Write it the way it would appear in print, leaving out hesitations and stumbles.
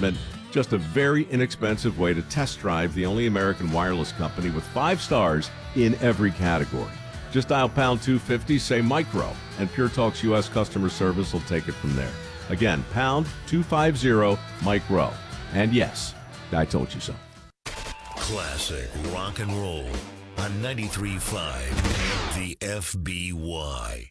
investment. Just a very inexpensive way to test drive the only American wireless company with 5 stars in every category. Just dial pound 250, say micro, and Pure Talk's U.S. customer service will take it from there. Again, pound 250 micro. And yes, I told you so. Classic rock and roll on 93.5 The FBY.